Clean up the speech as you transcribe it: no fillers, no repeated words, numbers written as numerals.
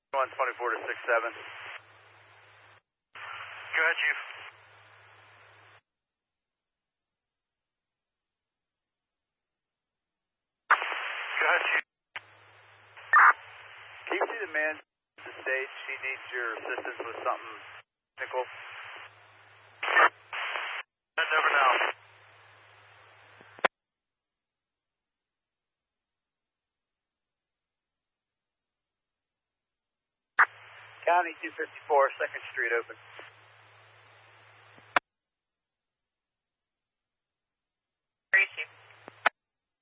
124 to 67. Go ahead, Chief. Go ahead, Chief. Can you see the man at the stage? He needs your assistance with something technical. Heads over now. County 254, 2nd Street open.